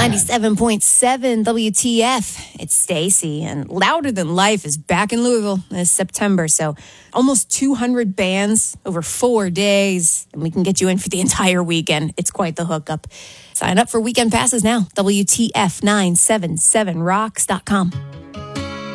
97.7 WTF. It's Stacy, and Louder Than Life is back in Louisville this September. So almost 200 bands over 4 days, and we can get you in for the entire weekend. It's quite the hookup. Sign up for weekend passes now. WTF977rocks.com.